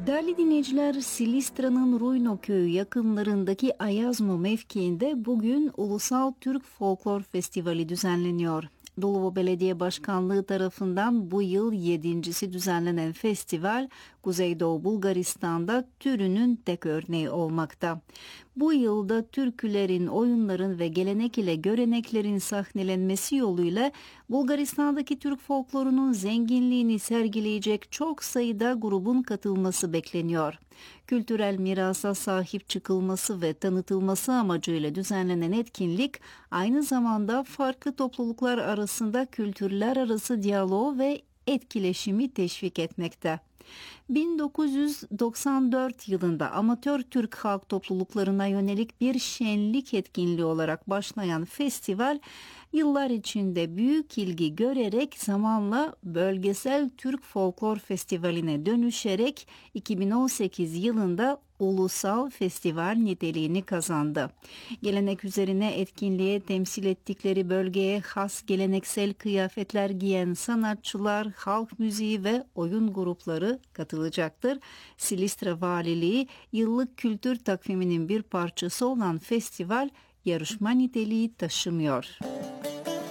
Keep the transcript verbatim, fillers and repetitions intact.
Değerli dinleyiciler, Silistra'nın Ruyno köyü yakınlarındaki Ayazmo mevkiinde bugün Ulusal Türk Folklor Festivali düzenleniyor. Doluvo Belediye Başkanlığı tarafından bu yıl yedincisi düzenlenen festival, Kuzeydoğu Bulgaristan'da türünün tek örneği olmakta. Bu yılda türkülerin, oyunların ve gelenek ile göreneklerin sahnelenmesi yoluyla Bulgaristan'daki Türk folklorunun zenginliğini sergileyecek çok sayıda grubun katılması bekleniyor. Kültürel mirasa sahip çıkılması ve tanıtılması amacıyla düzenlenen etkinlik aynı zamanda farklı topluluklar arasında kültürler arası diyaloğu ve etkileşimi teşvik etmekte. bin dokuz yüz doksan dört yılında amatör Türk halk topluluklarına yönelik bir şenlik etkinliği olarak başlayan festival, yıllar içinde büyük ilgi görerek zamanla Bölgesel Türk Folklor Festivali'ne dönüşerek iki bin on sekiz yılında ulusal festival niteliğini kazandı. Gelenek üzerine etkinliğe temsil ettikleri bölgeye has geleneksel kıyafetler giyen sanatçılar, halk müziği ve oyun grupları katılacaktır. Silistra Valiliği yıllık kültür takviminin bir parçası olan festival yarışma niteliği taşımıyor.